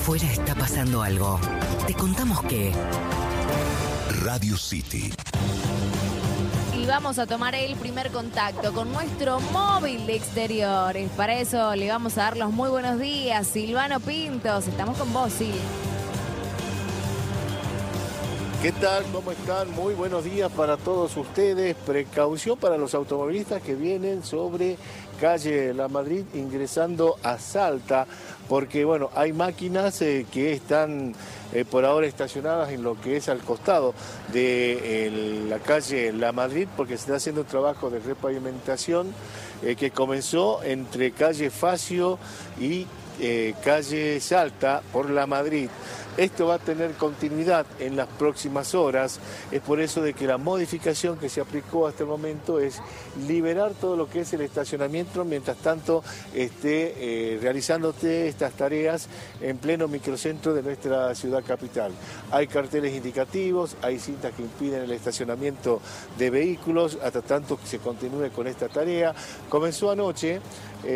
Afuera está pasando algo. Te contamos que... Radio City. Y vamos a tomar el primer contacto con nuestro móvil de exteriores. Para eso le vamos a dar los muy buenos días, Silvano Pintos. Estamos con vos, Sil. ¿Qué tal? ¿Cómo están? Muy buenos días para todos ustedes. Precaución para los automovilistas que vienen sobre calle La Madrid ingresando a Salta, porque bueno, hay máquinas que están por ahora estacionadas en lo que es al costado de la calle La Madrid, porque se está haciendo un trabajo de repavimentación que comenzó entre calle Facio y calle Salta por La Madrid. Esto va a tener continuidad en las próximas horas, es por eso de que la modificación que se aplicó hasta el momento es liberar todo lo que es el estacionamiento, mientras tanto esté realizándote estas tareas en pleno microcentro de nuestra ciudad capital. Hay carteles indicativos, hay cintas que impiden el estacionamiento de vehículos, hasta tanto que se continúe con esta tarea. Comenzó anoche.